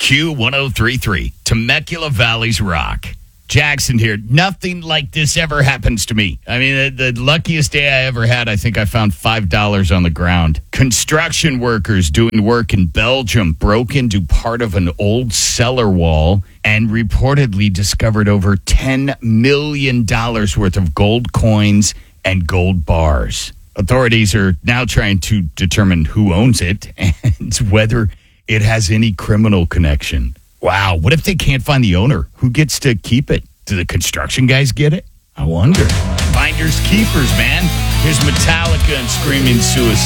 Q1033, Temecula Valley's Rock. Jackson here. Nothing like this ever happens to me. I mean, the luckiest day I ever had, I think I found $5 on the ground. Construction workers doing work in Belgium broke into part of an old cellar wall and reportedly discovered over $10 million worth of gold coins and gold bars. Authorities are now trying to determine who owns it and whether it has any criminal connection. Wow, what if they can't find the owner? Who gets to keep it? Do the construction guys get it? I wonder. Finders keepers, man. Here's Metallica and Screaming Suicide.